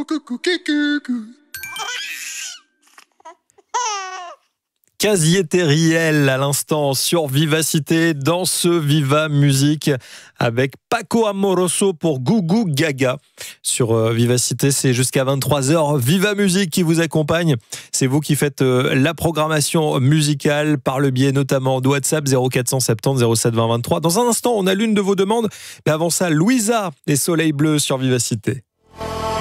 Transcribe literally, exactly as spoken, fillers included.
Casier Terriel à l'instant sur Vivacité dans ce Viva Musique avec Paco Amoroso pour Gougou Gaga. Sur euh, Vivacité, c'est jusqu'à vingt-trois heures. Viva Musique qui vous accompagne. C'est vous qui faites euh, la programmation musicale par le biais notamment de WhatsApp zéro quatre cent soixante-dix zéro sept vingt vingt-trois. Dans un instant, on a l'une de vos demandes. Mais avant ça, Louisa et Soleil Bleu sur Vivacité.